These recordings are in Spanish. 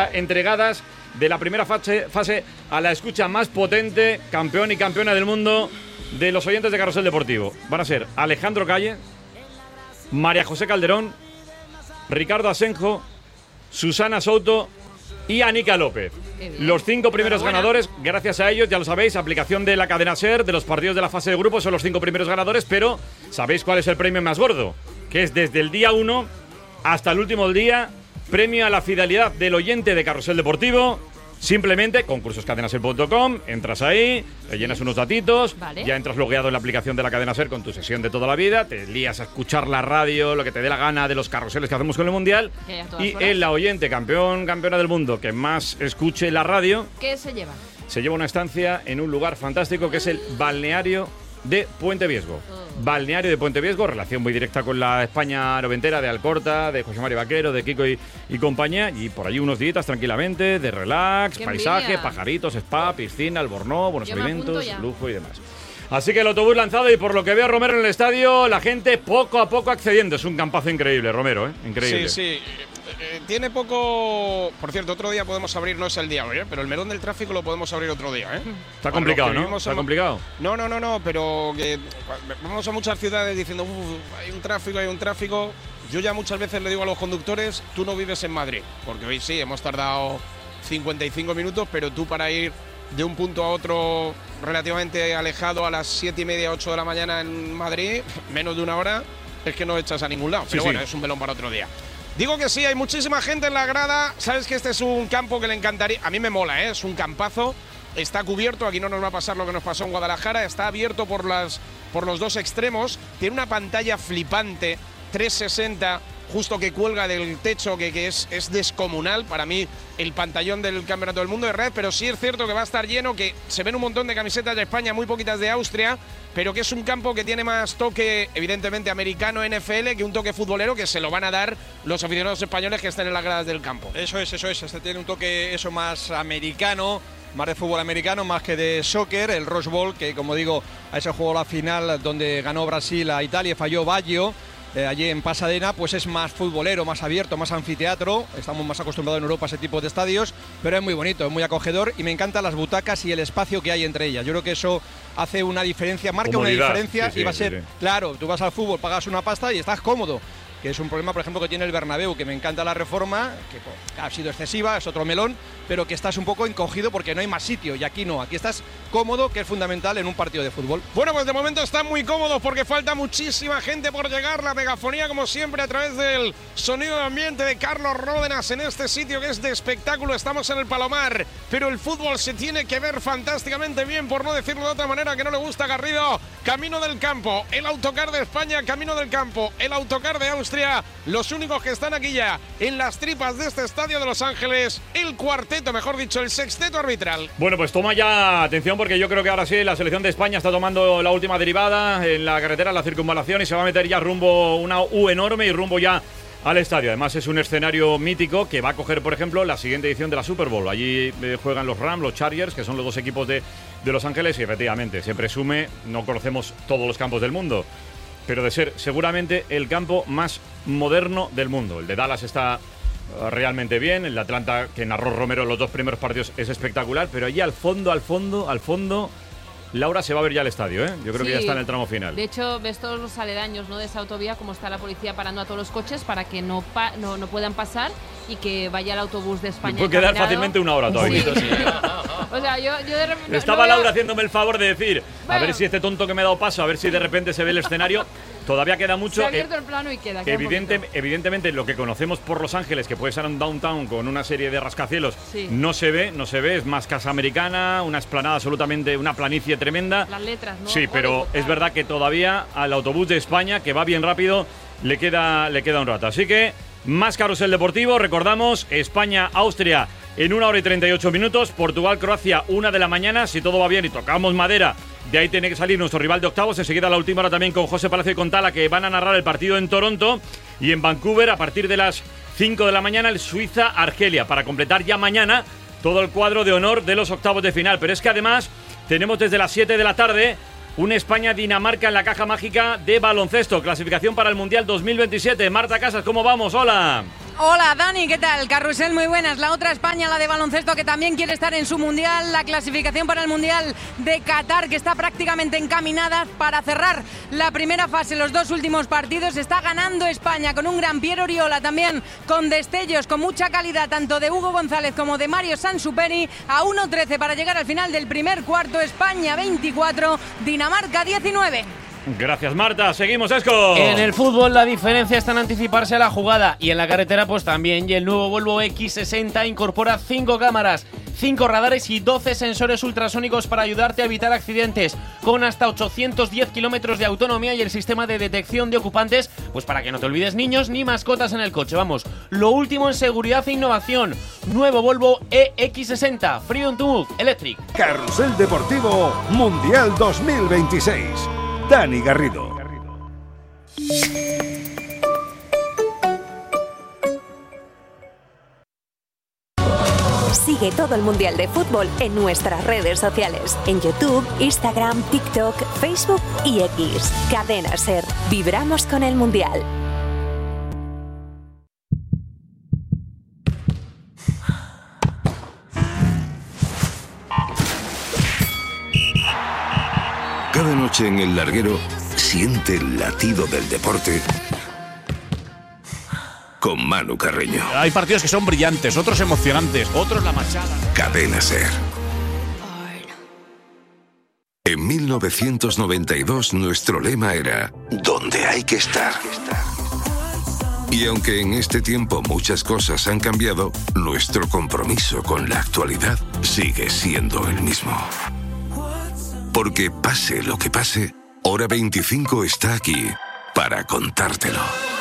ya entregadas de la primera fase a la escucha más potente, campeón y campeona del mundo de los oyentes de Carrusel Deportivo. Van a ser Alejandro Calle, María José Calderón, Ricardo Asenjo, Susana Souto y Anica López. Los 5 primeros ganadores, gracias a ellos, ya lo sabéis, aplicación de la cadena SER, de los partidos de la fase de grupos, son los 5 primeros ganadores, pero ¿sabéis cuál es el premio más gordo? Que es desde el día 1 hasta el último día, premio a la fidelidad del oyente de Carrusel Deportivo. Simplemente, concursoscadenaser.com, entras ahí, te llenas unos datitos, ya entras logueado en la aplicación de la cadena SER con tu sesión de toda la vida, te lías a escuchar la radio, lo que te dé la gana de los carruseles que hacemos con el Mundial, y el oyente campeona del mundo que más escuche la radio, ¿qué se lleva? Se lleva una estancia en un lugar fantástico que es el balneario de Puente Viesgo. Balneario de Puente Viesgo, relación muy directa con la España noventera de Alcorta, de José María Vaquero, de Kiko y compañía, y por allí unos días tranquilamente, de relax, paisaje, pajaritos, spa, piscina, albornoz, buenos alimentos, lujo y demás. Así que el autobús lanzado, y por lo que veo a Romero en el estadio, la gente poco a poco accediendo. Es un campazo increíble, Romero, increíble. Sí. Tiene poco... Por cierto, otro día podemos abrir, no es el día hoy, pero el melón del tráfico lo podemos abrir otro día, Está complicado, ¿no? Está complicado. No, pero que vamos a muchas ciudades diciendo hay un tráfico. Yo ya muchas veces le digo a los conductores, tú no vives en Madrid, porque hoy sí, hemos tardado 55 minutos, pero tú para ir de un punto a otro relativamente alejado a las 7:30, 8 de la mañana en Madrid, menos de una hora, es que no echas a ningún lado. Pero bueno, es un melón para otro día. Digo que sí, hay muchísima gente en la grada. Sabes que este es un campo que le encantaría. A mí me mola, es un campazo. Está cubierto, aquí no nos va a pasar lo que nos pasó en Guadalajara. Está abierto por los dos extremos. Tiene una pantalla flipante, 360, justo que cuelga del techo, que es descomunal. Para mí, el pantallón del Campeonato del Mundo de red. Pero sí es cierto que va a estar lleno, que se ven un montón de camisetas de España, muy poquitas de Austria, pero que es un campo que tiene más toque, evidentemente, americano, NFL, que un toque futbolero, que se lo van a dar los aficionados españoles que estén en las gradas del campo. Eso es. Este tiene un toque más americano, más de fútbol americano, más que de soccer. El Rose Bowl, que como digo, a ese juego la final donde ganó Brasil a Italia, falló Baggio. Allí en Pasadena, pues es más futbolero, más abierto, más anfiteatro. Estamos más acostumbrados en Europa a ese tipo de estadios, pero es muy bonito, es muy acogedor y me encantan las butacas y el espacio que hay entre ellas. Yo creo que eso hace una diferencia, marca una diferencia, y va a ser, claro, tú vas al fútbol, pagas una pasta y estás cómodo, que es un problema, por ejemplo, que tiene el Bernabéu, que me encanta la reforma, que ha sido excesiva, es otro melón, pero que estás un poco encogido porque no hay más sitio, y aquí no, aquí estás cómodo, que es fundamental en un partido de fútbol. Bueno, pues de momento están muy cómodos porque falta muchísima gente por llegar. La megafonía, como siempre, a través del sonido de ambiente de Carlos Ródenas en este sitio que es de espectáculo. Estamos en el Palomar, pero el fútbol se tiene que ver fantásticamente bien, por no decirlo de otra manera que no le gusta a Garrido. Camino del campo, el autocar de España, camino del campo, el autocar de Austria, los únicos que están aquí ya en las tripas de este estadio de Los Ángeles, el cuarteto, mejor dicho, el sexteto arbitral. Bueno, pues toma ya atención, porque yo creo que ahora sí la selección de España está tomando la última derivada en la carretera, la circunvalación, y se va a meter ya rumbo una U enorme y rumbo ya al estadio. Además es un escenario mítico que va a coger, por ejemplo, la siguiente edición de la Super Bowl. Allí juegan los Rams, los Chargers, que son los dos equipos de Los Ángeles, y efectivamente se presume, no conocemos todos los campos del mundo, pero de ser seguramente el campo más moderno del mundo. El de Dallas está realmente bien, el de Atlanta, que narró Romero los dos primeros partidos, es espectacular, pero allí al fondo, Laura, se va a ver ya el estadio, ¿eh? Yo creo que ya está en el tramo final. De hecho, ves todos los aledaños, ¿no?, de esa autovía, como está la policía parando a todos los coches para que no puedan pasar y que vaya el autobús de España. Puede quedar fácilmente una hora todavía. Sí. O sea, yo de repente... Estaba Laura haciéndome el favor de decir, a ver si este tonto que me ha dado paso, a ver si de repente se ve el escenario. Todavía queda mucho. Se ha abierto el plano y queda evidentemente lo que conocemos por Los Ángeles, que puede ser un downtown con una serie de rascacielos, no se ve, es más casa americana, una explanada absolutamente, una planicie tremenda. Las letras, ¿no? Sí, pero es verdad que todavía al autobús de España, que va bien rápido, le queda un rato. Así que más carrusel deportivo, recordamos, España-Austria en 1 hora y 38 minutos, Portugal-Croacia 1 de la mañana, si todo va bien y tocamos madera. De ahí tiene que salir nuestro rival de octavos. Enseguida la última hora también con José Palacio y con Tala, que van a narrar el partido en Toronto. Y en Vancouver, a partir de las 5 de la mañana, el Suiza-Argelia, para completar ya mañana todo el cuadro de honor de los octavos de final. Pero es que además tenemos desde las 7 de la tarde un España-Dinamarca en la caja mágica de baloncesto. Clasificación para el Mundial 2027. Marta Casas, ¿cómo vamos? Hola. Hola Dani, ¿qué tal? Carrusel, muy buenas. La otra España, la de baloncesto, que también quiere estar en su mundial, la clasificación para el mundial de Qatar, que está prácticamente encaminada para cerrar la primera fase. Los 2 últimos partidos está ganando España con un gran Piero Oriola, también con destellos, con mucha calidad, tanto de Hugo González como de Mario Sansuperi, a 1-13 para llegar al final del primer cuarto. España 24, Dinamarca 19. Gracias, Marta. Seguimos, Esco. En el fútbol la diferencia está en anticiparse a la jugada, y en la carretera pues también. Y el nuevo Volvo X60 incorpora 5 cámaras, 5 radares y 12 sensores ultrasónicos para ayudarte a evitar accidentes, con hasta 810 kilómetros de autonomía, y el sistema de detección de ocupantes, pues para que no te olvides niños ni mascotas en el coche. Vamos, lo último en seguridad e innovación. Nuevo Volvo EX60 Freedom to Move Electric. Carrusel Deportivo Mundial 2026. Dani Garrido. Sigue todo el Mundial de Fútbol en nuestras redes sociales, en YouTube, Instagram, TikTok, Facebook y X. Cadena SER. Vibramos con el Mundial. Cada noche en el larguero siente el latido del deporte con Manu Carreño. Hay partidos que son brillantes, otros emocionantes, otros la machada. Cadena SER. En 1992 nuestro lema era ¿dónde hay que estar? Y aunque en este tiempo muchas cosas han cambiado, nuestro compromiso con la actualidad sigue siendo el mismo. Porque pase lo que pase, Hora 25 está aquí para contártelo.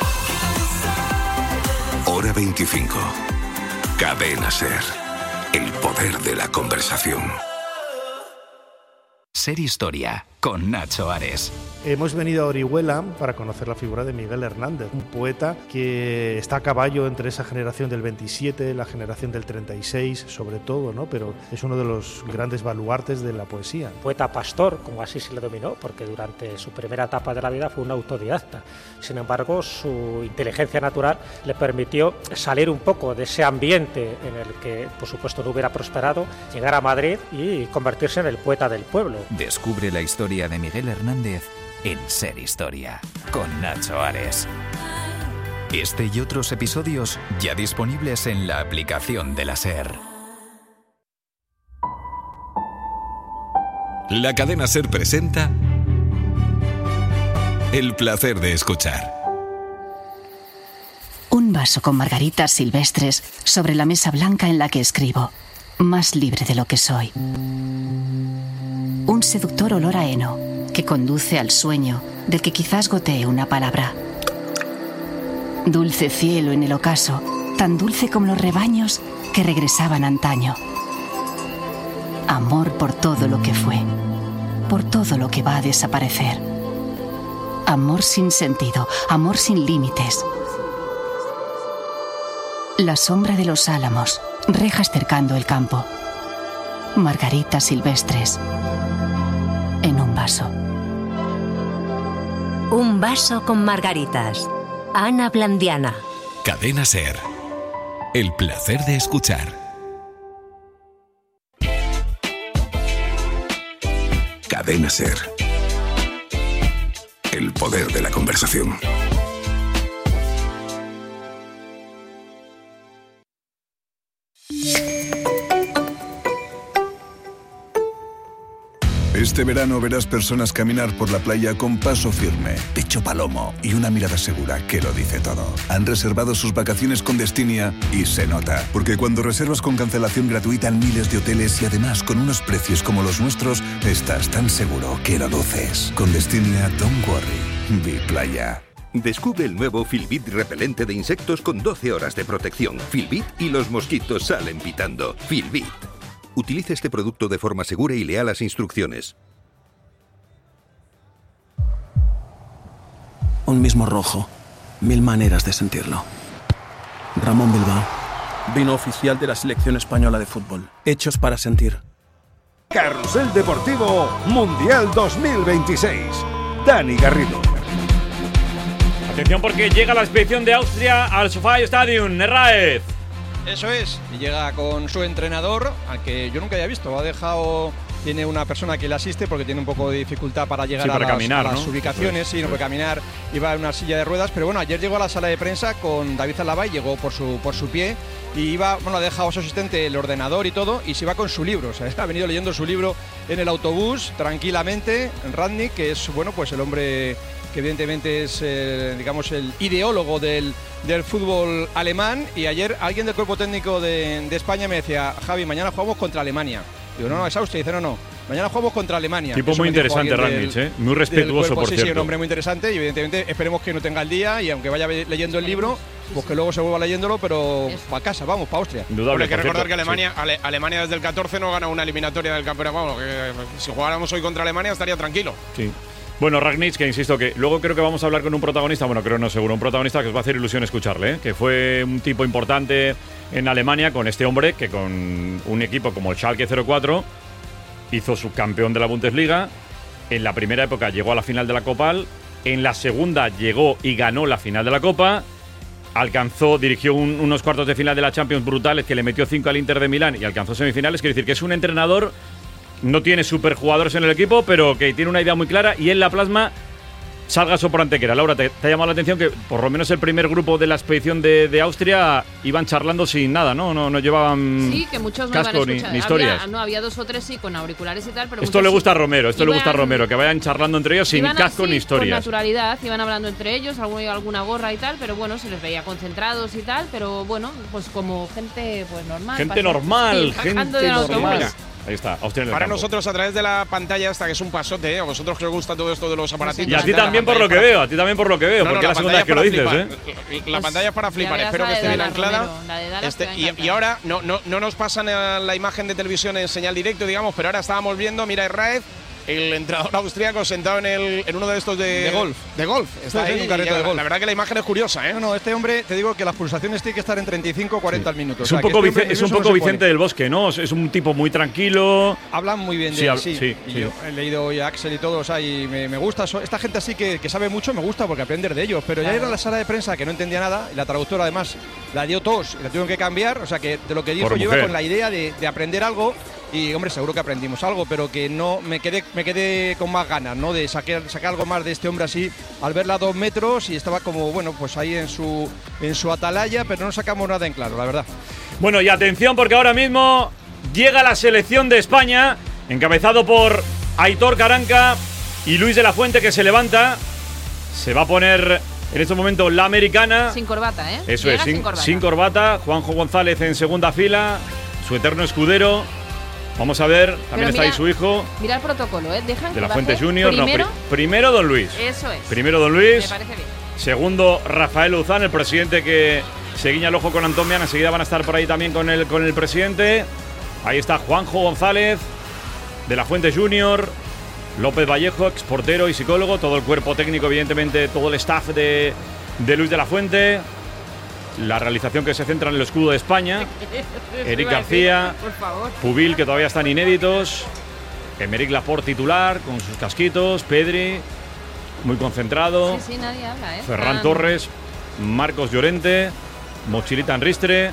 Hora 25. Cadena SER. El poder de la conversación. Ser Historia, con Nacho Ares. Hemos venido a Orihuela para conocer la figura de Miguel Hernández, un poeta que está a caballo entre esa generación del 27, la generación del 36, sobre todo, ¿no? Pero es uno de los grandes baluartes de la poesía. Poeta pastor, como así se le dominó, porque durante su primera etapa de la vida fue un autodidacta. Sin embargo, su inteligencia natural le permitió salir un poco de ese ambiente en el que, por supuesto, no hubiera prosperado, llegar a Madrid y convertirse en el poeta del pueblo. Descubre la historia de Miguel Hernández en Ser Historia, con Nacho Ares. Este y otros episodios ya disponibles en la aplicación de la SER. La cadena SER presenta El placer de escuchar. Un vaso con margaritas silvestres sobre la mesa blanca en la que escribo, más libre de lo que soy. Un seductor olor a heno que conduce al sueño del que quizás gotee una palabra. Dulce cielo en el ocaso, tan dulce como los rebaños que regresaban antaño. Amor por todo lo que fue, por todo lo que va a desaparecer. Amor sin sentido, amor sin límites. La sombra de los álamos, rejas cercando el campo. Margaritas silvestres en un vaso. Un vaso con margaritas. Ana Blandiana. Cadena SER. El placer de escuchar. Cadena SER. El poder de la conversación. Este verano verás personas caminar por la playa con paso firme, pecho palomo y una mirada segura que lo dice todo. Han reservado sus vacaciones con Destinia y se nota, porque cuando reservas con cancelación gratuita en miles de hoteles y además con unos precios como los nuestros, estás tan seguro que lo luces. Con Destinia, don't worry, be playa. Descubre el nuevo Filbit repelente de insectos con 12 horas de protección. Filbit y los mosquitos salen pitando. Filbit. Utilice este producto de forma segura y lea las instrucciones. Un mismo rojo, 1000 maneras de sentirlo. Ramón Bilbao, vino oficial de la selección española de fútbol. Hechos para sentir. Carrusel Deportivo Mundial 2026. Dani Garrido. Atención porque llega la expedición de Austria al SoFi Stadium, Herráez. Eso es, y llega con su entrenador, al que yo nunca había visto. Ha dejado, tiene una persona que le asiste porque tiene un poco de dificultad para llegar a las ubicaciones. Sí, no puede caminar, iba en una silla de ruedas. Pero bueno, ayer llegó a la sala de prensa con David Alaba y llegó por su pie. Y iba, bueno, ha dejado a su asistente el ordenador y todo, y se iba con su libro. O sea, ha venido leyendo su libro en el autobús, tranquilamente. Rangnick, que es, bueno, pues el hombre que evidentemente es, digamos, el ideólogo del fútbol alemán. Y ayer alguien del cuerpo técnico de España me decía: Javi, mañana jugamos contra Alemania. Digo, no, es Austria. Dice, no, mañana jugamos contra Alemania. Tipo muy interesante, Rangnick, muy respetuoso, por cierto. Sí, un hombre muy interesante, y evidentemente esperemos que no tenga el día, y aunque vaya leyendo el libro, pues que luego se vuelva leyéndolo, pero para casa, vamos, para Austria. Indudable. Hay que recordar que Alemania desde el 14 no gana una eliminatoria del campeonato. Bueno, que si jugáramos hoy contra Alemania estaría tranquilo. Sí. Bueno, Rangnick, que insisto que luego creo que vamos a hablar con un protagonista, bueno, creo no seguro, un protagonista que os va a hacer ilusión escucharle, que fue un tipo importante en Alemania, con este hombre que con un equipo como el Schalke 04 hizo subcampeón de la Bundesliga. En la primera época llegó a la final de la Copa, en la segunda llegó y ganó la final de la Copa, dirigió unos cuartos de final de la Champions brutales, que le metió 5 al Inter de Milán y alcanzó semifinales. Quiere decir que es un entrenador. No tiene superjugadores en el equipo, pero que tiene una idea muy clara y en la plasma salga eso por Antequera. Laura, ¿te ha llamado la atención que por lo menos el primer grupo de la expedición de Austria iban charlando sin nada, ¿no? No llevaban sí, que muchos no casco ni historias. Había 2 o 3 sí con auriculares y tal, pero esto le gusta a Romero, que vayan charlando entre ellos sin casco ni historias. Con naturalidad, iban hablando entre ellos, alguna gorra y tal, pero bueno, se les veía concentrados y tal, pero bueno, pues como gente pues normal. Gente normal. Ahí está, Austria en el Para campo. Nosotros a través de la pantalla esta, que es un pasote, a vosotros que os gusta todo esto de los aparatitos. Y a ti también por lo que veo, porque es la segunda vez que lo dices, La pantalla es para flipar, espero que esté bien anclada. Y ahora no nos pasan la imagen de televisión en señal directo, digamos, pero ahora estábamos viendo, mira, Herráez, el entrenador austríaco sentado en uno de estos de golf. De golf. Está ahí, un carrito de golf. La verdad que la imagen es curiosa, ¿eh? No, este hombre, te digo que las pulsaciones tienen que estar en 35 o 40 al minuto. Es un poco, Vicente del Bosque, ¿no? Es un tipo muy tranquilo. Hablan muy bien de él, sí. Yo he leído hoy a Axel y todo, o sea, y me gusta. Esta gente así que sabe mucho, me gusta porque aprender de ellos. Pero ya era en la sala de prensa que no entendía nada, y la traductora además la dio tos y la tuvieron que cambiar. O sea, que de lo que dijo yo iba con la idea de aprender algo. Y hombre, seguro que aprendimos algo, pero que no me quedé con más ganas, ¿no? De sacar algo más de este hombre así, al verla a 2 metros, y estaba como, bueno, pues ahí en su atalaya, pero no sacamos nada en claro, la verdad. Bueno, y atención, porque ahora mismo llega la selección de España, encabezado por Aitor Karanka y Luis de la Fuente, que se levanta. Se va a poner en este momento la americana. Sin corbata, ¿eh? Eso es, sin corbata. Juanjo González en segunda fila, su eterno escudero. Vamos a ver, también está ahí su hijo. Mira el protocolo, de la Fuente Junior. Primero Don Luis. Eso es. Primero Don Luis. Me parece bien. Segundo Rafael Luzán, el presidente que se guiña el ojo con Antomian. Enseguida van a estar por ahí también con el presidente. Ahí está Juanjo González, de la Fuente Junior. López Vallejo, exportero y psicólogo. Todo el cuerpo técnico, evidentemente, todo el staff de Luis de la Fuente. La realización que se centra en el escudo de España. Eric García, Pubil, que todavía están inéditos. Emerick Laporte titular, con sus casquitos. Pedri, muy concentrado. Sí, nadie habla, ¿eh? Ferran Torres, Marcos Llorente, Mochilita en Ristre.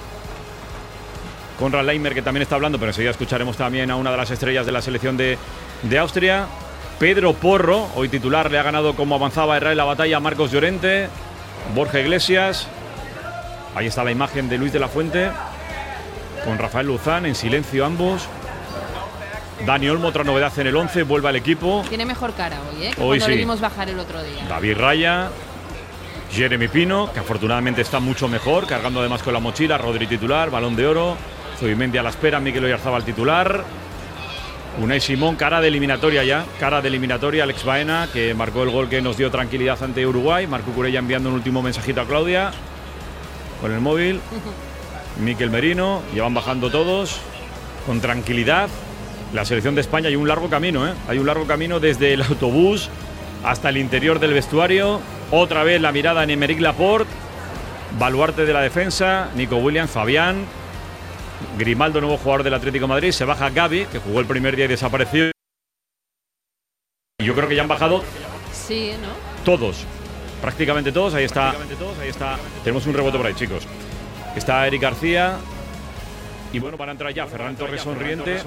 Konrad Leimer, que también está hablando, pero enseguida escucharemos también a una de las estrellas de la selección de Austria. Pedro Porro, hoy titular, le ha ganado como avanzaba Herrera en la batalla a Marcos Llorente. Borja Iglesias. Ahí está la imagen de Luis de la Fuente con Rafael Luzán, en silencio ambos. Dani Olmo, otra novedad en el 11, vuelve al equipo. Tiene mejor cara hoy, que hoy cuando le vimos bajar el otro día. David Raya, Jeremy Pino, que afortunadamente está mucho mejor, cargando además con la mochila. Rodri titular, Balón de Oro. Zubimendi a la espera, Mikel Oyarzabal titular. Unai Simón, cara de eliminatoria, Alex Baena, que marcó el gol que nos dio tranquilidad ante Uruguay. Marco Curella enviando un último mensajito a Claudia con el móvil. Mikel Merino, ya van bajando todos con tranquilidad. La selección de España, hay un largo camino, hay un largo camino desde el autobús hasta el interior del vestuario. Otra vez la mirada en Emerick Laporte, baluarte de la defensa, Nico Williams, Fabián, Grimaldo, nuevo jugador del Atlético de Madrid. Se baja Gavi, que jugó el primer día y desapareció. Y yo creo que ya han bajado sí, ¿no? todos. prácticamente todos. Ahí está. Tenemos un rebote por ahí, chicos. Está Eric García. Y bueno, van a entrar ya Ferran Torres sonriente.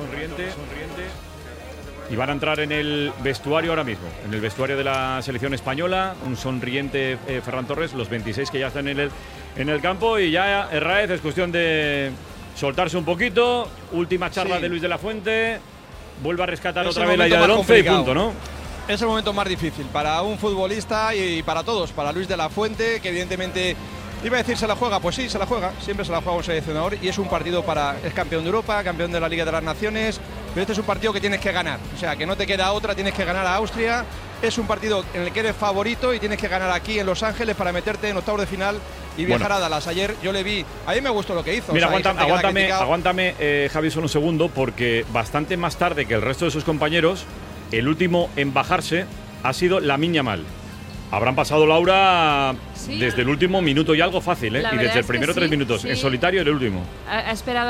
Y van a entrar en el vestuario ahora mismo. En el vestuario de la selección española. Un sonriente Ferran Torres. Los 26 que ya están en el campo. Y ya Herráez es cuestión de soltarse un poquito. Última charla de Luis de la Fuente. Vuelve a rescatar otra vez la idea del 11 y punto, ¿no? Es el momento más difícil para un futbolista y para todos. Para Luis de la Fuente, que evidentemente iba a decir se la juega. Pues sí, se la juega. Siempre se la juega un seleccionador. Y es un partido es campeón de Europa, campeón de la Liga de las Naciones. Pero este es un partido que tienes que ganar. O sea, que no te queda otra, tienes que ganar a Austria. Es un partido en el que eres favorito y tienes que ganar aquí en Los Ángeles para meterte en octavos de final y viajar a Dallas. Ayer yo le vi, a mí me gustó lo que hizo. Mira, aguántame, Javi, solo un segundo, porque bastante más tarde que el resto de sus compañeros, el último en bajarse ha sido Lamine Yamal. Habrán pasado, Laura, desde el último minuto y algo fácil, ¿eh? Y desde el primero 3 minutos. En solitario el último. Ha esperado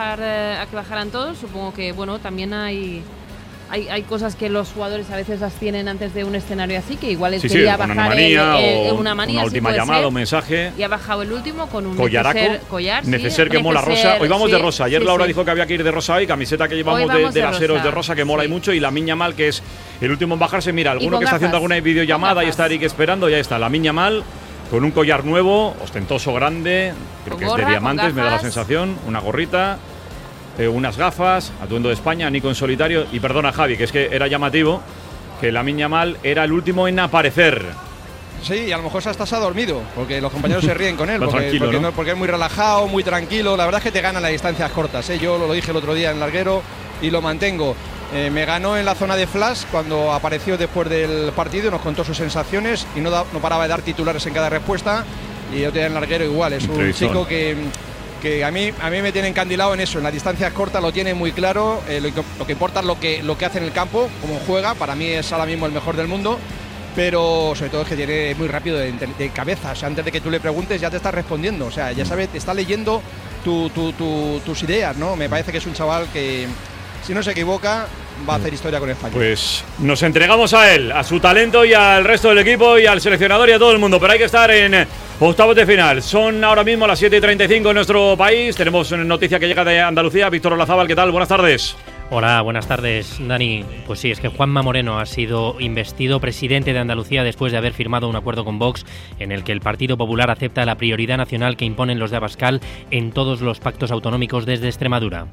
a que bajaran todos. Supongo que, bueno, también hay cosas que los jugadores a veces las tienen antes de un escenario así, que igual quería bajar una manía, una última llamada, un mensaje. Y ha bajado el último con un collar. Neceser que mola rosa. Hoy vamos de rosa. Ayer Laura dijo que había que ir de rosa hoy. Camiseta que llevamos de las Heroes de rosa, que mola y mucho. Y Lamine Yamal, que es el último en bajarse. Mira, alguno que está haciendo alguna videollamada y está Eric esperando. Ya está, Lamine Yamal con un collar nuevo, ostentoso, grande. Creo que es de diamantes, me da la sensación. Una gorrita. Unas gafas, atuendo de España, Nico en solitario. Y perdona, Javi, que es que era llamativo que Lamine Yamal era el último en aparecer. Sí, y a lo mejor hasta se ha dormido, porque los compañeros se ríen con él, porque es muy relajado, muy tranquilo. La verdad es que te ganan las distancias cortas, ¿eh? Yo lo dije el otro día en larguero y lo mantengo. Me ganó en la zona de flash cuando apareció después del partido, nos contó sus sensaciones y no paraba de dar titulares en cada respuesta. Y yo te en larguero igual, es un chico que a mí me tiene encandilado en eso, en las distancias cortas lo tiene muy claro, lo que importa es lo que hace en el campo, cómo juega. Para mí es ahora mismo el mejor del mundo, pero sobre todo es que tiene muy rápido de cabeza. O sea, antes de que tú le preguntes ya te está respondiendo, o sea, ya sabe, te está leyendo tus ideas, ¿no? Me parece que es un chaval que, si no se equivoca, va a hacer historia con España. Pues nos entregamos a él, a su talento y al resto del equipo y al seleccionador y a todo el mundo, pero hay que estar en octavos de final. Son ahora mismo las 7:35 en nuestro país. Tenemos una noticia que llega de Andalucía. Víctor Olazábal, ¿qué tal? Buenas tardes. Hola, buenas tardes, Dani. Pues sí, es que Juanma Moreno ha sido investido presidente de Andalucía después de haber firmado un acuerdo con Vox en el que el Partido Popular acepta la prioridad nacional que imponen los de Abascal en todos los pactos autonómicos desde Extremadura.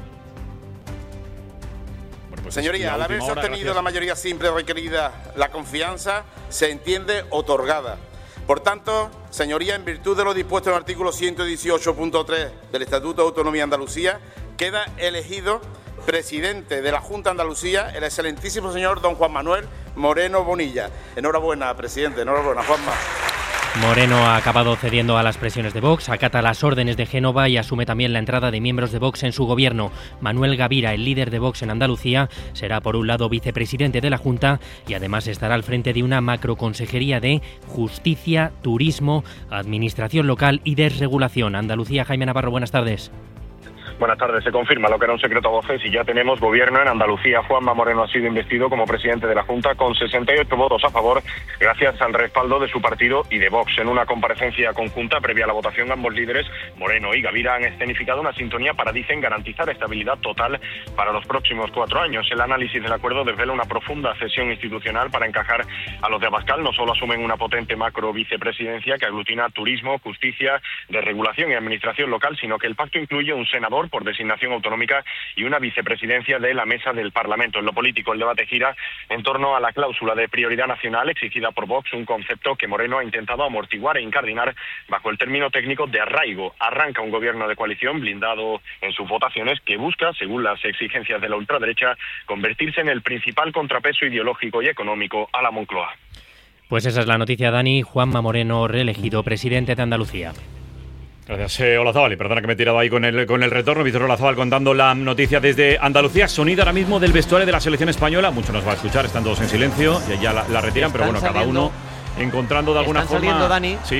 Señoría, al haberse obtenido la mayoría simple requerida, la confianza se entiende otorgada. Por tanto, señoría, en virtud de lo dispuesto en el artículo 118.3 del Estatuto de Autonomía de Andalucía, queda elegido presidente de la Junta de Andalucía el excelentísimo señor don Juan Manuel Moreno Bonilla. Enhorabuena, presidente, enhorabuena, Juanma. Moreno ha acabado cediendo a las presiones de Vox, acata las órdenes de Génova y asume también la entrada de miembros de Vox en su gobierno. Manuel Gavira, el líder de Vox en Andalucía, será por un lado vicepresidente de la Junta y además estará al frente de una macroconsejería de Justicia, Turismo, Administración Local y Desregulación. Andalucía, Jaime Navarro, buenas tardes. Buenas tardes. Se confirma lo que era un secreto a voces y ya tenemos gobierno en Andalucía. Juanma Moreno ha sido investido como presidente de la Junta con 68 votos a favor, gracias al respaldo de su partido y de Vox. En una comparecencia conjunta previa a la votación, ambos líderes, Moreno y Gavira, han escenificado una sintonía para, dicen, garantizar estabilidad total para los próximos 4 años. El análisis del acuerdo desvela una profunda cesión institucional para encajar a los de Abascal. No solo asumen una potente macro vicepresidencia que aglutina turismo, justicia, desregulación y administración local, sino que el pacto incluye un senador por designación autonómica y una vicepresidencia de la mesa del Parlamento. En lo político, el debate gira en torno a la cláusula de prioridad nacional exigida por Vox, un concepto que Moreno ha intentado amortiguar e incardinar bajo el término técnico de arraigo. Arranca un gobierno de coalición blindado en sus votaciones que busca, según las exigencias de la ultraderecha, convertirse en el principal contrapeso ideológico y económico a la Moncloa. Pues esa es la noticia, Dani. Juanma Moreno, reelegido presidente de Andalucía. Gracias, Olazábal. Y perdona que me he tirado ahí con el retorno. Víctor Olazábal contando la noticia desde Andalucía. Sonido ahora mismo del vestuario de la selección española. Mucho nos va a escuchar, están todos en silencio. Y ya la retiran, pero bueno, cada uno encontrando de alguna forma. Están saliendo, Dani. Sí.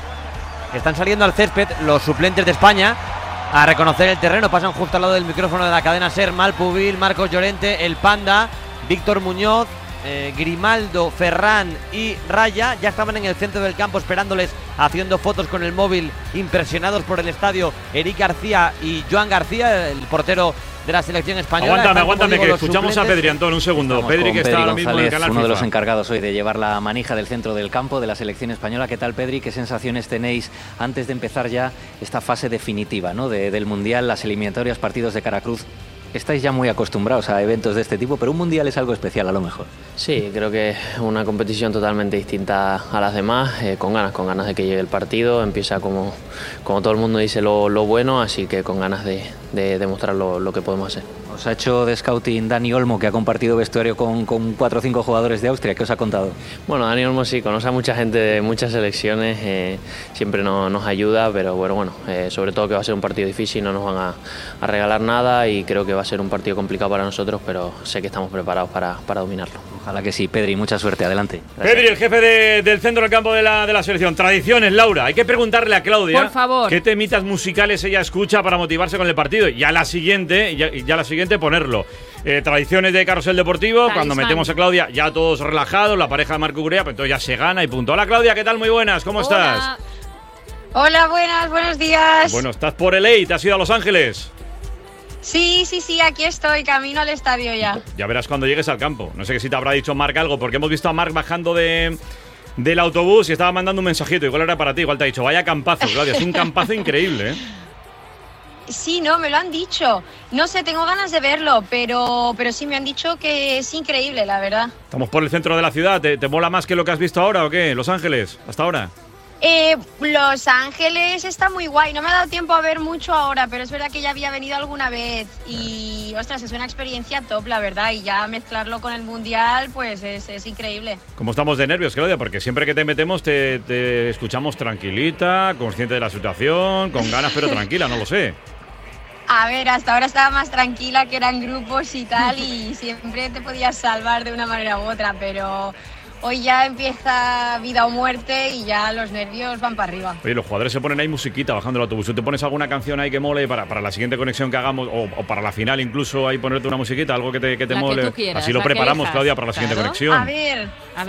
Están saliendo al césped los suplentes de España a reconocer el terreno. Pasan justo al lado del micrófono de la cadena SER. Malpubil, Marcos Llorente, el Panda, Víctor Muñoz, Grimaldo, Ferran y Raya ya estaban en el centro del campo esperándoles, haciendo fotos con el móvil, impresionados por el estadio. Eric García y Joan García, el portero de la selección española. Aguántame, que escuchamos a Pedri, Antón, un segundo. Estamos Pedri, que está ahora mismo en el canal uno FIFA. de los encargados hoy de llevar la manija del centro del campo de la selección española. ¿Qué tal, Pedri? ¿Qué sensaciones tenéis antes de empezar ya esta fase definitiva, ¿no? del Mundial, las eliminatorias, partidos de Caracruz? Estáis ya muy acostumbrados a eventos de este tipo, pero un Mundial es algo especial a lo mejor. Sí, creo que es una competición totalmente distinta a las demás, con ganas de que llegue el partido. Empieza como todo el mundo dice lo bueno, así que con ganas de demostrar lo que podemos hacer. Os ha hecho de scouting Dani Olmo, que ha compartido vestuario con 4 o 5 jugadores de Austria. ¿Qué os ha contado? Bueno, Dani Olmo sí, conoce a mucha gente de muchas selecciones, siempre nos ayuda, pero bueno, sobre todo que va a ser un partido difícil, no nos van a regalar nada y creo que va a ser un partido complicado para nosotros, pero sé que estamos preparados para dominarlo. Ojalá que sí. Pedri, mucha suerte, adelante. Gracias. Pedri, el jefe del centro del campo de la selección. Tradiciones, Laura, hay que preguntarle a Claudia, por favor, qué temitas musicales ella escucha para motivarse con el partido, y a la siguiente ponerlo. Tradiciones de Carrusel Deportivo, cuando metemos a Claudia ya todos relajados, la pareja de Marco Gurea, pues entonces ya se gana y punto. Hola Claudia, ¿qué tal? Muy buenas, ¿cómo estás? Hola, buenos días. Bueno, estás por LA, ¿te has ido a Los Ángeles? Sí, aquí estoy, camino al estadio ya. Ya verás cuando llegues al campo. No sé si te habrá dicho Marc algo, porque hemos visto a Marc bajando del autobús y estaba mandando un mensajito. Igual era para ti, igual te ha dicho, vaya campazo, Claudia, es un campazo increíble, ¿eh? Sí, no, me lo han dicho. No sé, tengo ganas de verlo, pero sí me han dicho que es increíble, la verdad. Estamos por el centro de la ciudad. ¿Te mola más que lo que has visto ahora o qué? Los Ángeles, hasta ahora. Los Ángeles está muy guay. No me ha dado tiempo a ver mucho ahora, pero es verdad que ya había venido alguna vez y, ostras, es una experiencia top, la verdad. Y ya mezclarlo con el Mundial, pues es increíble. ¿Cómo estamos de nervios, Claudia? Porque siempre que te metemos te escuchamos tranquilita, consciente de la situación, con ganas pero tranquila, no lo sé. A ver, hasta ahora estaba más tranquila, que eran grupos y tal, y siempre te podías salvar de una manera u otra, pero hoy ya empieza vida o muerte y ya los nervios van para arriba. Oye, los jugadores se ponen ahí musiquita bajando el autobús. ¿Tú te pones alguna canción ahí que mole para la siguiente conexión que hagamos o para la final incluso ahí ponerte una musiquita, algo que te mole? Que quieras, así lo preparamos, Claudia, para la siguiente conexión. A ver.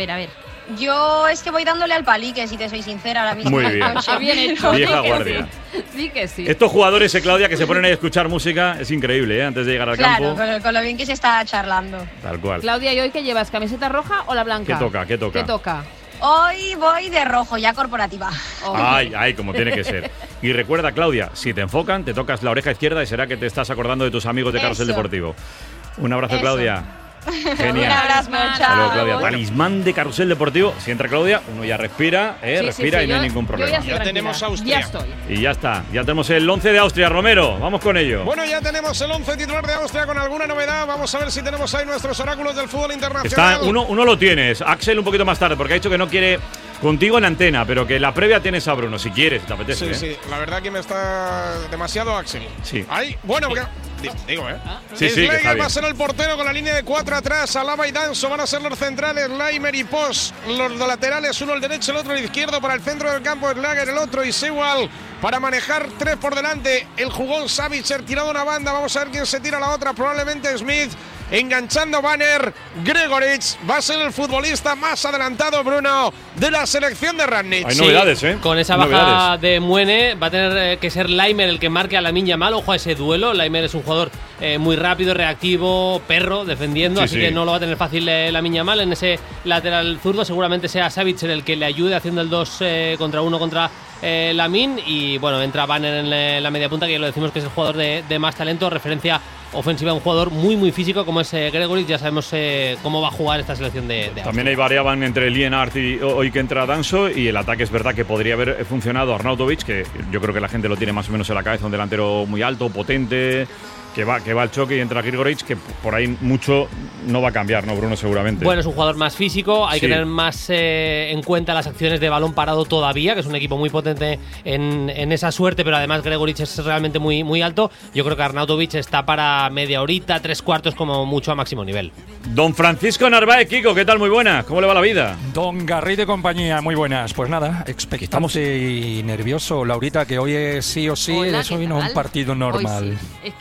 Yo es que voy dándole al palique, si te soy sincera ahora mismo. Muy bien. Bien hecho. Vieja guardia. Sí que sí. Estos jugadores, Claudia, que se ponen ahí a escuchar música, es increíble, ¿eh? Antes de llegar al campo. Claro, con lo bien que se está charlando. Tal cual. Claudia, ¿y hoy qué llevas? ¿Camiseta roja o la blanca? ¿Qué toca? Hoy voy de rojo, ya corporativa. Oh. Ay, como tiene que ser. Y recuerda, Claudia, si te enfocan, te tocas la oreja izquierda y será que te estás acordando de tus amigos de Carrusel Deportivo. Un abrazo, Claudia. Genial. Un abrazo, chao. Claudia. Talismán de Carrusel Deportivo. Si entra Claudia, uno ya respira, respira y no hay ningún problema. Ya tenemos Austria. Ya estoy. Y ya está. Ya tenemos el 11 de Austria, Romero. Vamos con ello. Bueno, ya tenemos el 11 titular de Austria con alguna novedad. Vamos a ver si tenemos ahí nuestros oráculos del fútbol internacional. Uno lo tienes. Axel un poquito más tarde, porque ha dicho que no quiere contigo en antena, pero que la previa tienes a Bruno, si quieres, te apetece. Sí, la verdad que me está demasiado Axel. Sí. Ahí, bueno, porque digo, Sí, Slayer va a ser el portero con la línea de 4 atrás. Alaba y Danso van a ser los centrales. Laimer y Post, los laterales, uno el derecho, el otro el izquierdo. Para el centro del campo, Slager, el otro y Sewell para manejar 3 por delante. El jugón Savitzer tirado a una banda. Vamos a ver quién se tira a la otra. Probablemente Smith. Enganchando Banner, Gregoric va a ser el futbolista más adelantado, Bruno, de la selección de Rangnick. Hay novedades, ¿eh? Con esa baja de Muene va a tener que ser Laimer el que marque a Lamine Yamal. Ojo a ese duelo. Laimer es un jugador muy rápido, reactivo, perro, defendiendo, así que no lo va a tener fácil Lamine Yamal. En ese lateral zurdo seguramente sea Savitzer el que le ayude haciendo el 2 contra 1 contra Lamine. Y bueno, entra Banner en la media punta, que ya lo decimos que es el jugador de más talento, referencia ofensiva a un jugador muy físico como es Gregoric. Ya sabemos cómo va a jugar esta selección de Austria. También ahí variaban entre Lienart y hoy que entra Danso, y el ataque es verdad que podría haber funcionado Arnautovic, que yo creo que la gente lo tiene más o menos en la cabeza, un delantero muy alto, potente, que va al choque, y entra Gregoric, que por ahí mucho no va a cambiar, ¿no, Bruno? Seguramente. Bueno, es un jugador más físico, hay que tener más en cuenta las acciones de balón parado todavía, que es un equipo muy potente en esa suerte, pero además Gregoric es realmente muy alto. Yo creo que Arnautovic está para media horita, 3/4 como mucho a máximo nivel. Don Francisco Narváez, Kiko, ¿qué tal? Muy buenas, ¿cómo le va la vida? Don Garrido y compañía, muy buenas. Pues nada, expectante y nervioso, Laurita, que hoy es sí o sí. Hola, eso vino un partido normal. Sí. Es que hoy ya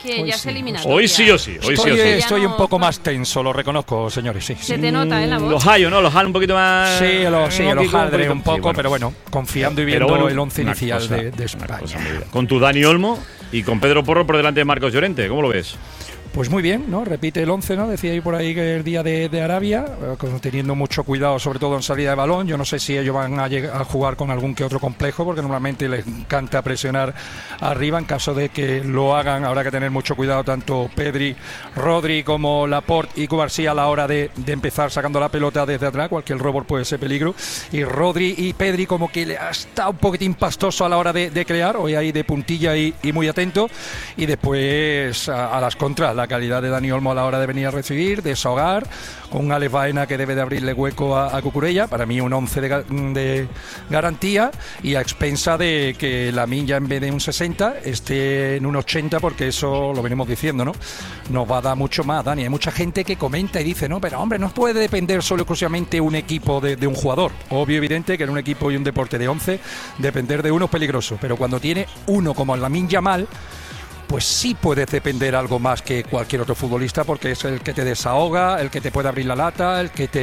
las eliminatorias. Hoy sí o sí. Estoy un poco más tenso, lo reconozco, señores. Sí. Se te nota en la voz. Los hallo, ¿no? Los hallo un poquito más. Sí, los haldré un poco, pero bueno, confiando y viendo el once inicial de España. Con tu Dani Olmo y con Pedro Porro por delante de Marcos Llorente, ¿cómo lo ves? Pues muy bien, ¿no? Repite el 11, ¿no? Decía ahí por ahí que el día de Arabia, teniendo mucho cuidado, sobre todo en salida de balón. Yo no sé si ellos van a jugar con algún que otro complejo, porque normalmente les encanta presionar arriba. En caso de que lo hagan, habrá que tener mucho cuidado tanto Pedri, Rodri como Laporte y Cubarsí a la hora de empezar sacando la pelota desde atrás. Cualquier robo puede ser peligro. Y Rodri y Pedri como que le ha estado un poquitín pastoso a la hora de crear. Hoy ahí de puntilla y muy atento. Y después a las contras, la calidad de Dani Olmo a la hora de venir a recibir, desahogar, con un Alex Baena que debe de abrirle hueco a Cucurella. Para mí un 11 de garantía, y a expensa de que Lamine ya en vez de un 60 esté en un 80, porque eso lo venimos diciendo, ¿no? Nos va a dar mucho más, Dani. Hay mucha gente que comenta y dice, no, pero hombre, no puede depender solo exclusivamente un equipo de un jugador. Obvio, evidente que en un equipo y un deporte de 11 depender de uno es peligroso, pero cuando tiene uno como el Lamine Yamal, pues sí puedes depender algo más que cualquier otro futbolista, porque es el que te desahoga, el que te puede abrir la lata, el que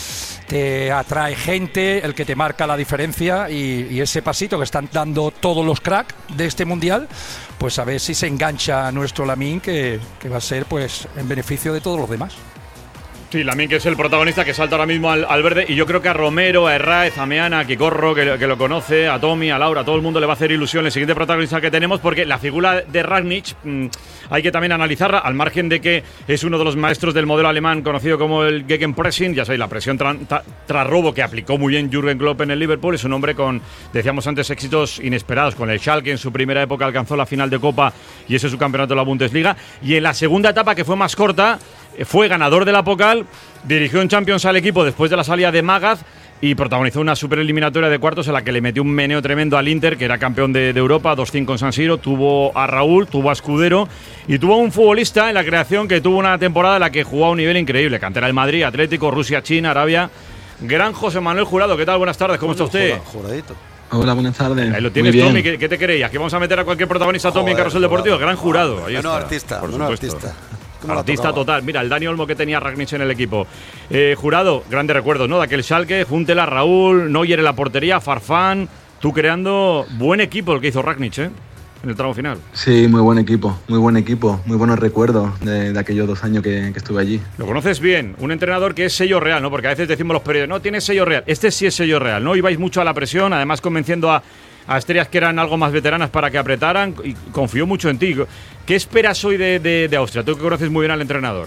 te atrae gente, el que te marca la diferencia, y ese pasito que están dando todos los cracks de este mundial, pues a ver si se engancha a nuestro Lamine, que va a ser pues en beneficio de todos los demás. Sí, Lamine, que es el protagonista, que salta ahora mismo al verde, y yo creo que a Romero, a Herráez, a Meana, a Kikorro, que lo conoce, a Tommy, a Laura, a todo el mundo le va a hacer ilusión el siguiente protagonista que tenemos, porque la figura de Rangnick hay que también analizarla, al margen de que es uno de los maestros del modelo alemán conocido como el Gegenpressing, ya sabéis, la presión tras robo que aplicó muy bien Jürgen Klopp en el Liverpool. Es un hombre con, decíamos antes, éxitos inesperados. Con el Schalke en su primera época alcanzó la final de Copa, y ese es su campeonato de la Bundesliga, y en la segunda etapa, que fue más corta, fue ganador de la Pokal, dirigió en Champions al equipo después de la salida de Magath y protagonizó una super eliminatoria de cuartos en la que le metió un meneo tremendo al Inter, que era campeón de Europa, 2-5 en San Siro. Tuvo a Raúl, tuvo a Escudero y tuvo a un futbolista en la creación que tuvo una temporada en la que jugó a un nivel increíble. Cantera del Madrid, Atlético, Rusia, China, Arabia. Gran José Manuel Jurado. ¿Qué tal? Buenas tardes, ¿cómo está usted? Juradito. Hola, buenas tardes. Ahí lo tienes, Tommy. ¿Qué te creías? ¿Que vamos a meter a cualquier protagonista, Tommy, en Carrusel Deportivo? Gran Jurado. Ahí está, artista, por artista. Artista total. Mira, el Dani Olmo que tenía Rangnick en el equipo. Jurado, grandes recuerdos, ¿no? De aquel Schalke, Huntelaar, Raúl, Neuer en la portería, Farfán. Tú creando buen equipo el que hizo Rangnick, en el tramo final. Sí, muy buen equipo, muy buenos recuerdos de aquellos 2 años que estuve allí. Lo conoces bien, un entrenador que es sello real, ¿no? Porque a veces decimos los periodistas, no, tiene sello real. Este sí es sello real, ¿no? Ibais mucho a la presión, además convenciendo a estrellas que eran algo más veteranas para que apretaran, y confió mucho en ti. ¿Qué esperas hoy de Austria? Tú que conoces muy bien al entrenador.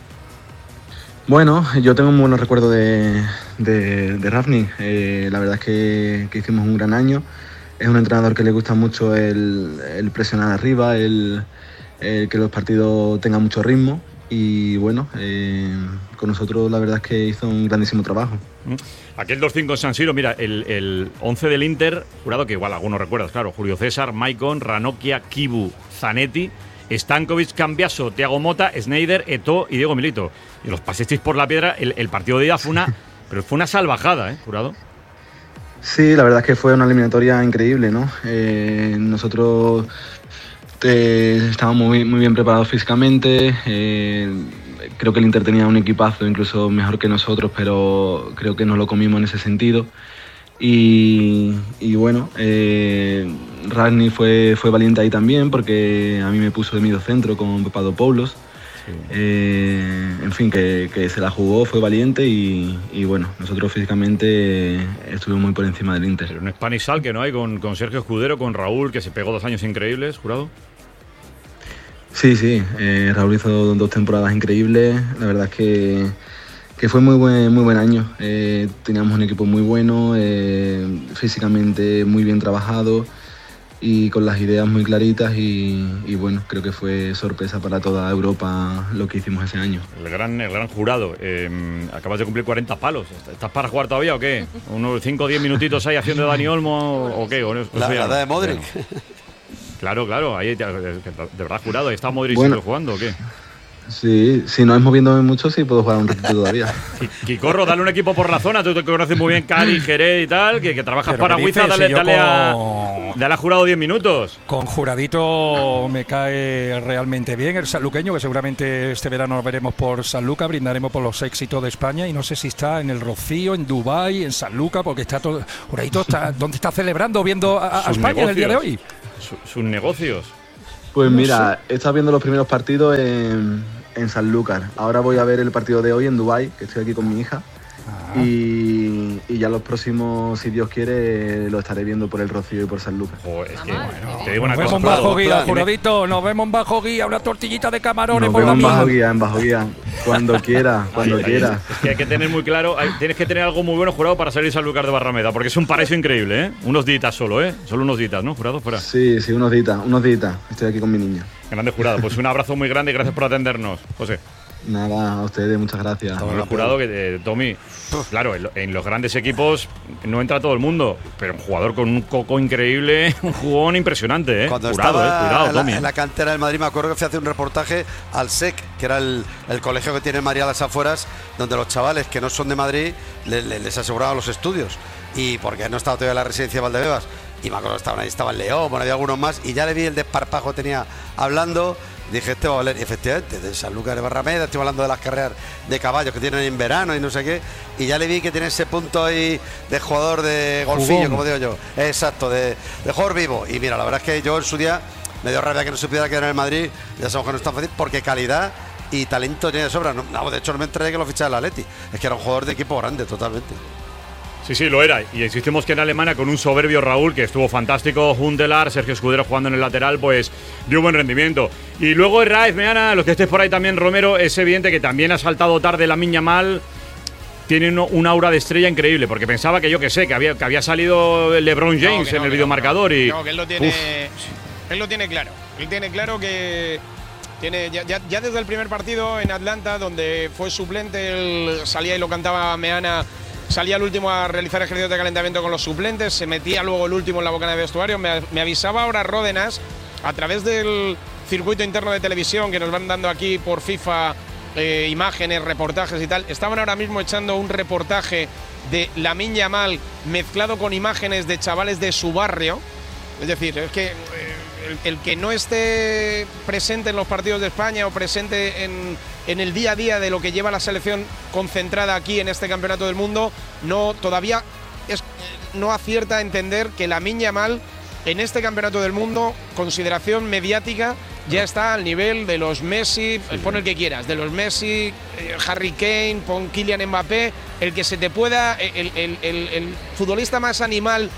Bueno, yo tengo muy buenos recuerdos de Rangnick. La verdad es que hicimos un gran año. Es un entrenador que le gusta mucho el presionar arriba, el que los partidos tengan mucho ritmo. Y bueno, con nosotros la verdad es que hizo un grandísimo trabajo. Aquel 2-5 en San Siro, mira, el 11 del Inter, Jurado, que igual algunos recuerdas, claro, Julio César, Maicon, Ranocchia, Kibu, Zanetti, Stankovic, Cambiaso, Thiago Motta, Sneijder, Eto'o y Diego Milito. Y los paseasteis por la piedra. El partido de ida fue una salvajada, Jurado. Sí, la verdad es que fue una eliminatoria increíble, ¿no? Nosotros estábamos muy bien preparados físicamente. Creo que el Inter tenía un equipazo incluso mejor que nosotros, pero creo que nos lo comimos en ese sentido. Y bueno, Rangnick fue valiente ahí también, porque a mí me puso de mediocentro con Papadopoulos. Sí. En fin, que se la jugó, fue valiente y bueno, nosotros físicamente estuvimos muy por encima del Inter. Pero un Spanish Schalke, ¿no? Hay con Sergio Escudero, con Raúl, que se pegó 2 años increíbles, Jurado. Sí, Raúl hizo 2 temporadas increíbles. La verdad es que fue muy buen año. Teníamos un equipo muy bueno, físicamente muy bien trabajado y con las ideas muy claritas y bueno, creo que fue sorpresa para toda Europa lo que hicimos ese año. El gran Jurado, acabas de cumplir 40 palos. ¿Estás para jugar todavía o qué? ¿Unos 5 o 10 minutitos ahí haciendo de Dani Olmo o qué? La edad de Modric. Claro, ahí de verdad, Jurado, ¿ahí está Modric jugando o qué? Sí, si no es moviéndome mucho, sí puedo jugar un ratito todavía. Quicorro, dale un equipo por la zona, tú te conoces muy bien Cali, Jerez y tal, que trabajas para Huiza, dale a Jurado 10 minutos. Con Juradito me cae realmente bien el sanluqueño, que seguramente este verano nos veremos por Sanlúcar, brindaremos por los éxitos de España, y no sé si está en el Rocío, en Dubái, en Sanlúcar, porque está todo. Juradito está, ¿dónde está celebrando viendo a España en el día de hoy? Sus negocios. Pues mira, he estado viendo los primeros partidos en Sanlúcar. Ahora voy a ver el partido de hoy en Dubái, que estoy aquí con mi hija. Y ya los próximos, si Dios quiere, lo estaré viendo por el Rocío y por Sanlúcar. Es que, te digo una cosa, nos vemos en Bajo Guía, Juradito, nos vemos en Bajo Guía, una tortillita de camarones. Nos vemos en Bajo Guía, cuando quiera. Es que hay que tener muy claro, tienes que tener algo muy bueno, Jurado, para salir a Sanlúcar de Barrameda, porque es un paraíso increíble, ¿eh? Unos días solo, Solo unos días, ¿no, Jurado? Fuera. Sí, unos días. Estoy aquí con mi niña. Grande, Jurado. Pues un abrazo muy grande y gracias por atendernos, José. Nada, a ustedes, muchas gracias. Bueno, Jurado, que Tommy, claro, en los grandes equipos no entra todo el mundo, pero un jugador con un coco increíble, un jugón impresionante, Cuando Jurado, estaba cuidado, Tommy. en la cantera del Madrid, me acuerdo que fui a hacer un reportaje al SEC, que era el colegio que tiene María las Afueras, donde los chavales que no son de Madrid les aseguraban los estudios, y porque no estaba todavía en la residencia de Valdebebas, y me acuerdo que estaban ahí, estaba el León, bueno, había algunos más, y ya le vi el desparpajo que tenía hablando. Dije, este va a valer, y efectivamente, de Sanlúcar de Barrameda, estoy hablando de las carreras de caballos que tienen en verano y no sé qué, y ya le vi que tiene ese punto ahí de jugador de golfillo, como digo yo, exacto, de jugador vivo. Y mira, la verdad es que yo en su día me dio rabia que no se pudiera quedar en el Madrid, ya sabemos que no es tan fácil, porque calidad y talento tiene de sobra. No, de hecho no me enteré que lo fichara el Atleti, es que era un jugador de equipo grande, totalmente. Sí, lo era. Y insistimos que en Alemania, con un soberbio Raúl, que estuvo fantástico, Huntelaar, Sergio Escudero jugando en el lateral, pues dio buen rendimiento. Y luego Herráez, Meana, los que estéis por ahí también, Romero, es evidente que también ha saltado tarde Lamine Yamal. Tiene un aura de estrella increíble, porque pensaba que que había salido LeBron James en el videomarcador. No, que él lo tiene claro. Él tiene claro que tiene ya desde el primer partido en Atlanta, donde fue suplente, él salía y lo cantaba Meana. Salía el último a realizar ejercicios de calentamiento con los suplentes, se metía luego el último en la bocana de vestuario. Me avisaba ahora Ródenas, a través del circuito interno de televisión que nos van dando aquí por FIFA, imágenes, reportajes y tal. Estaban ahora mismo echando un reportaje de Lamine Yamal mezclado con imágenes de chavales de su barrio. Es decir, es que el que no esté presente en los partidos de España o presente en el día a día de lo que lleva la selección concentrada aquí en este campeonato del mundo, todavía no acierta a entender que Lamine Yamal en este campeonato del mundo, consideración mediática, ya está al nivel de los Messi, pon el que quieras, de los Messi, Harry Kane, pon Kylian Mbappé, el que se te pueda, el futbolista más animal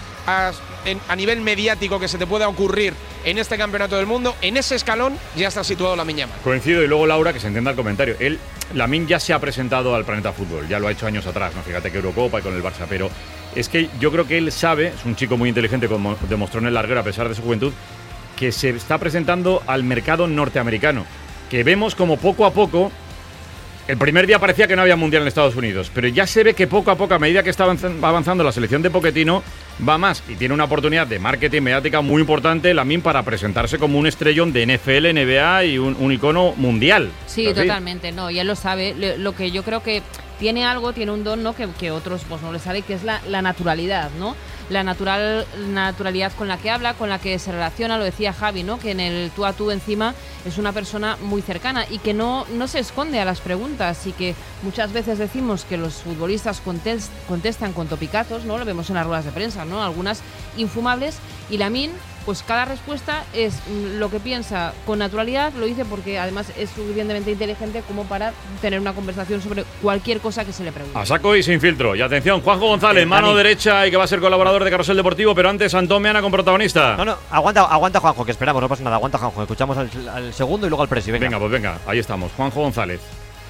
a nivel mediático que se te pueda ocurrir en este campeonato del mundo, en ese escalón ya está situado Lamine Yamal. Coincido, y luego Laura, que se entienda el comentario. Lamine ya se ha presentado al Planeta Fútbol, ya lo ha hecho años atrás, ¿no? Fíjate que Eurocopa y con el Barça, pero es que yo creo que él sabe, es un chico muy inteligente, como demostró en el larguero a pesar de su juventud, que se está presentando al mercado norteamericano, que vemos como poco a poco. El primer día parecía que no había mundial en Estados Unidos, pero ya se ve que poco a poco, a medida que está avanzando la selección de Pochettino, va más y tiene una oportunidad de marketing mediática muy importante, Lamine, para presentarse como un estrellón de NFL, NBA y un icono mundial. Sí, totalmente, no, y él lo sabe. Lo que yo creo que tiene un don, ¿no? que otros pues no le sale, que es la naturalidad, ¿no? La naturalidad con la que habla, con la que se relaciona, lo decía Javi, ¿no? Que en el tú a tú encima es una persona muy cercana y que no se esconde a las preguntas, y que muchas veces decimos que los futbolistas contestan con topicazos, ¿no? Lo vemos en las ruedas de prensa, ¿no? Algunas infumables, y Lamine, pues cada respuesta es lo que piensa con naturalidad, lo dice porque además es suficientemente inteligente como para tener una conversación sobre cualquier cosa que se le pregunte. A saco y sin filtro. Y atención, Juanjo González, mano derecha y que va a ser colaborador de Carrusel Deportivo, pero antes Antón Meana con protagonista. No, aguanta Juanjo, que esperamos, no pasa nada, aguanta Juanjo, escuchamos al segundo y luego al presi, venga. Venga, ahí estamos, Juanjo González.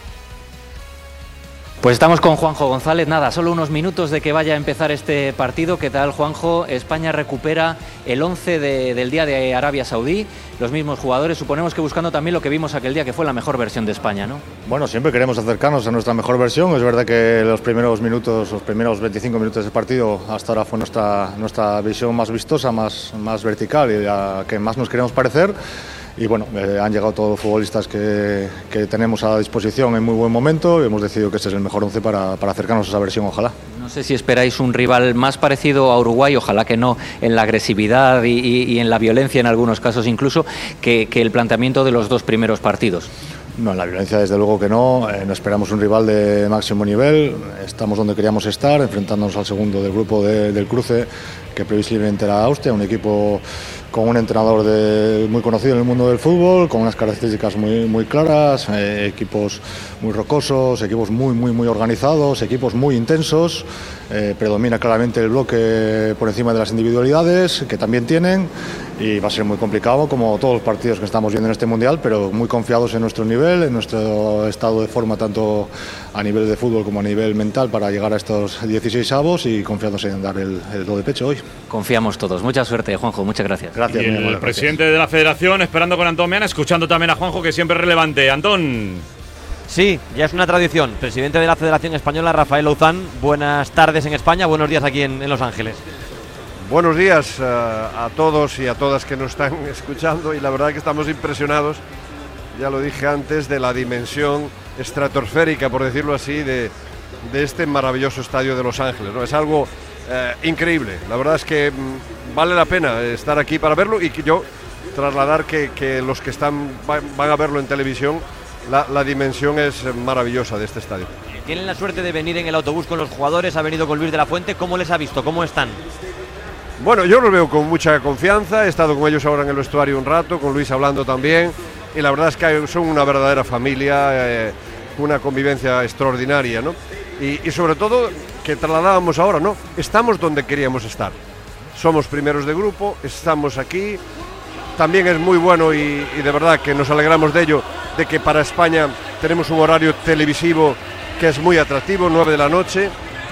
Pues estamos con Juanjo González, nada, solo unos minutos de que vaya a empezar este partido. ¿Qué tal, Juanjo? España recupera el 11 del día de Arabia Saudí, los mismos jugadores, suponemos que buscando también lo que vimos aquel día, que fue la mejor versión de España, ¿no? Bueno, siempre queremos acercarnos a nuestra mejor versión. Es verdad que los primeros 25 minutos del partido hasta ahora fue nuestra visión más vistosa, más vertical y la que más nos queremos parecer. y bueno, han llegado todos los futbolistas que tenemos a disposición en muy buen momento y hemos decidido que este es el mejor 11 para acercarnos a esa versión, ojalá. No sé si esperáis un rival más parecido a Uruguay, ojalá que no, en la agresividad y en la violencia en algunos casos incluso, que el planteamiento de los dos primeros partidos. No, en la violencia desde luego que no esperamos un rival de máximo nivel, estamos donde queríamos estar, enfrentándonos al segundo del grupo del cruce, que previsiblemente era Austria, un equipo con un entrenador muy conocido en el mundo del fútbol, con unas características muy claras, equipos muy rocosos, equipos muy organizados, equipos muy intensos, predomina claramente el bloque por encima de las individualidades, que también tienen, y va a ser muy complicado, como todos los partidos que estamos viendo en este Mundial, pero muy confiados en nuestro nivel, en nuestro estado de forma, tanto a nivel de fútbol como a nivel mental, para llegar a estos 16avos y confiados en dar el do de pecho hoy. Confiamos todos. Mucha suerte, Juanjo. Muchas gracias. Gracias. Y el presidente de la Federación, esperando con Antón Meana, escuchando también a Juanjo, que siempre es relevante. Antón. Sí, ya es una tradición. Presidente de la Federación Española, Rafael Louzán. Buenas tardes en España, buenos días aquí en Los Ángeles. Buenos días a todos y a todas que nos están escuchando, y la verdad que estamos impresionados, ya lo dije antes, de la dimensión estratosférica, por decirlo así, de este maravilloso estadio de Los Ángeles, ¿no? Es algo increíble. La verdad es que vale la pena estar aquí para verlo, y que yo trasladar que los que van a verlo en televisión, la dimensión es maravillosa de este estadio. Tienen la suerte de venir en el autobús con los jugadores, ha venido con Luis de la Fuente. ¿Cómo les ha visto? ¿Cómo están? Bueno, yo los veo con mucha confianza, he estado con ellos ahora en el vestuario un rato, con Luis hablando también, y la verdad es que son una verdadera familia, una convivencia extraordinaria, ¿no? Y sobre todo, que trasladábamos ahora, ¿no? Estamos donde queríamos estar. Somos primeros de grupo, estamos aquí. También es muy bueno, y de verdad que nos alegramos de ello, de que para España tenemos un horario televisivo que es muy atractivo, 9 de la noche.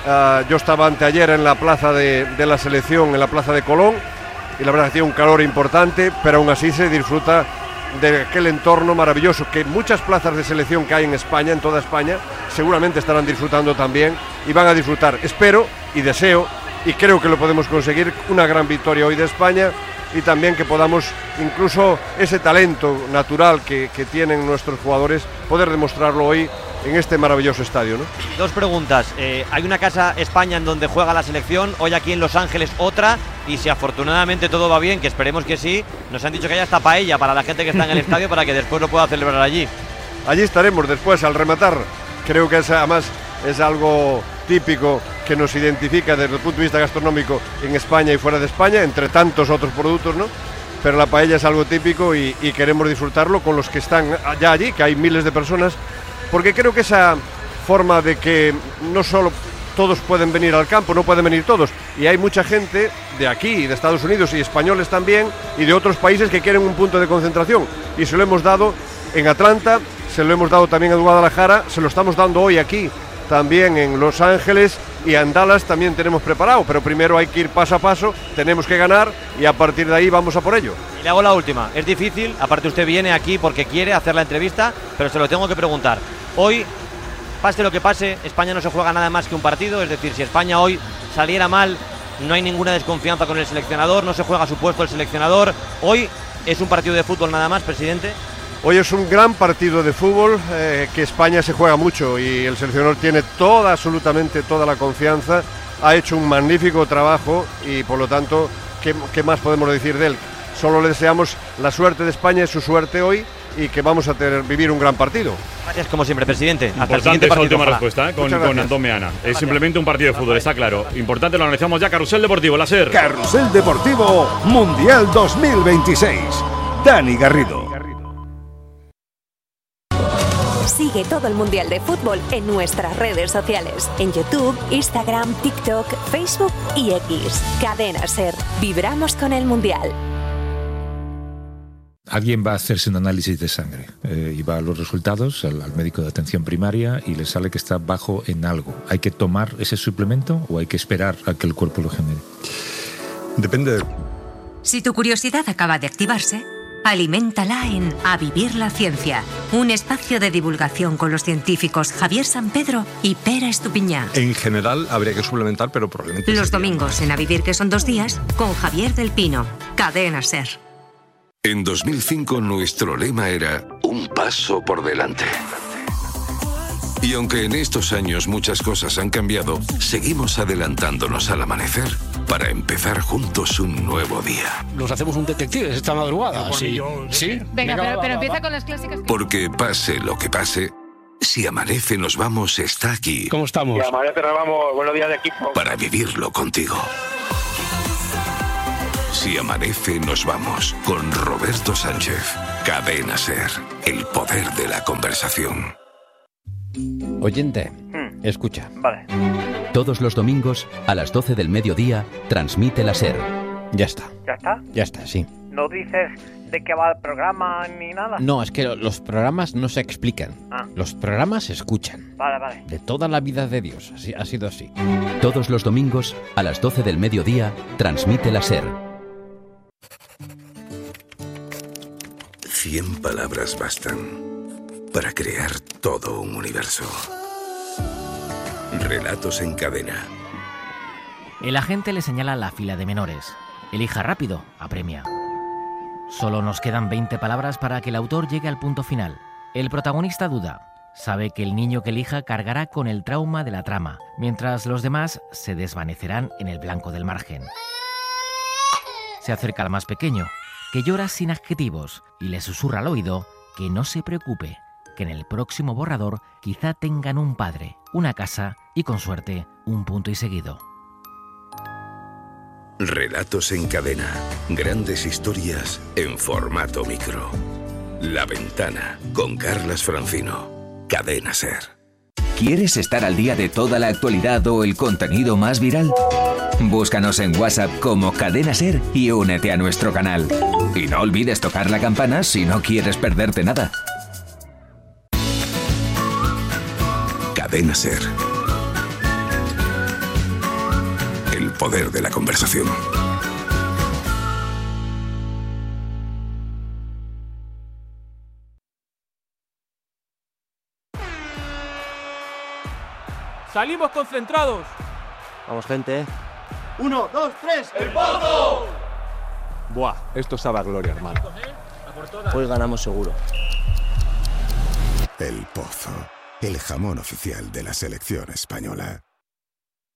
Yo estaba anteayer en la plaza de la selección, en la plaza de Colón, y la verdad que tiene un calor importante, pero aún así se disfruta de aquel entorno maravilloso que muchas plazas de selección que hay en España, en toda España, seguramente estarán disfrutando también, y van a disfrutar, espero y deseo, y creo que lo podemos conseguir, una gran victoria hoy de España, y también que podamos, incluso ese talento natural que tienen nuestros jugadores, poder demostrarlo hoy en este maravilloso estadio, ¿no? Dos preguntas. Hay una casa España en donde juega la selección, hoy aquí en Los Ángeles otra, y si afortunadamente todo va bien, que esperemos que sí, nos han dicho que hay hasta paella para la gente que está en el estadio, para que después lo pueda celebrar allí. Allí estaremos después al rematar. Creo que además es algo típico que nos identifica desde el punto de vista gastronómico en España y fuera de España, entre tantos otros productos, ¿no? Pero la paella es algo típico, y queremos disfrutarlo con los que están ya allí, que hay miles de personas, porque creo que esa forma de que no solo todos pueden venir al campo, no pueden venir todos, y hay mucha gente de aquí, de Estados Unidos, y españoles también, y de otros países que quieren un punto de concentración, y se lo hemos dado en Atlanta, se lo hemos dado también en Guadalajara, se lo estamos dando hoy aquí también en Los Ángeles, y en Dallas también tenemos preparado, pero primero hay que ir paso a paso, tenemos que ganar, y a partir de ahí vamos a por ello. Y le hago la última, es difícil, aparte usted viene aquí porque quiere hacer la entrevista, pero se lo tengo que preguntar. Hoy, pase lo que pase, España no se juega nada más que un partido, es decir, si España hoy saliera mal, no hay ninguna desconfianza con el seleccionador, no se juega a su puesto el seleccionador. Hoy es un partido de fútbol nada más, presidente. Hoy es un gran partido de fútbol, que España se juega mucho, y el seleccionador tiene absolutamente toda la confianza, ha hecho un magnífico trabajo, y por lo tanto, ¿qué más podemos decir de él? Solo le deseamos la suerte de España, es su suerte hoy, y que vamos a vivir un gran partido. Gracias como siempre, presidente. Hasta importante esa última respuesta, con Antón Meana. Es simplemente un partido de fútbol, está claro. Importante, lo analizamos ya. Carrusel Deportivo, láser. Carrusel Deportivo Mundial 2026. Dani Garrido. Sigue todo el Mundial de Fútbol en nuestras redes sociales, en YouTube, Instagram, TikTok, Facebook y X. Cadena SER. Vibramos con el Mundial. Alguien va a hacerse un análisis de sangre y va a los resultados al médico de atención primaria y le sale que está bajo en algo. ¿Hay que tomar ese suplemento o hay que esperar a que el cuerpo lo genere? Depende. Si tu curiosidad acaba de activarse, aliméntala en A Vivir la Ciencia, un espacio de divulgación con los científicos Javier Sampedro y Pera Estupiñán. En general habría que suplementar, pero probablemente... Los domingos en A Vivir, que son 2 días, con Javier del Pino. Cadena SER. En 2005 nuestro lema era un paso por delante. Y aunque en estos años muchas cosas han cambiado, seguimos adelantándonos al amanecer para empezar juntos un nuevo día. Nos hacemos un detective esta madrugada. Sí. ¿Sí? Venga, pero empieza con las clásicas. Porque pase lo que pase, Si Amanece Nos Vamos está aquí. ¿Cómo estamos? Si Amanece Nos Vamos, buenos días de equipo. Para vivirlo contigo. Si Amanece Nos Vamos, con Roberto Sánchez. Cadena SER, el poder de la conversación. Oyente, escucha. Vale. Todos los domingos, a las 12 del mediodía, transmite la SER. Ya está. ¿Ya está? Ya está, sí. ¿No dices de qué va el programa ni nada? No, es que los programas no se explican. Ah. Los programas se escuchan. Vale. De toda la vida de Dios, así, ha sido así. Todos los domingos, a las 12 del mediodía, transmite la SER. 100 palabras bastan para crear todo un universo. Relatos en cadena. El agente le señala la fila de menores. Elija rápido, apremia. Solo nos quedan 20 palabras para que el autor llegue al punto final. El protagonista duda. Sabe que el niño que elija cargará con el trauma de la trama, mientras los demás se desvanecerán en el blanco del margen. Se acerca al más pequeño, que llora sin adjetivos, y le susurra al oído que no se preocupe, que en el próximo borrador quizá tengan un padre, una casa y, con suerte, un punto y seguido. Relatos en cadena. Grandes historias en formato micro. La Ventana, con Carlas Francino. Cadena SER. ¿Quieres estar al día de toda la actualidad o el contenido más viral? Búscanos en WhatsApp como Cadena SER y únete a nuestro canal. Y no olvides tocar la campana si no quieres perderte nada. Cadena SER. El poder de la conversación. Salimos concentrados. Vamos, gente. 1, 2, 3. ¡El Pozo! Buah, esto sabe a gloria, hermano. Hoy ganamos seguro. El Pozo, el jamón oficial de la selección española.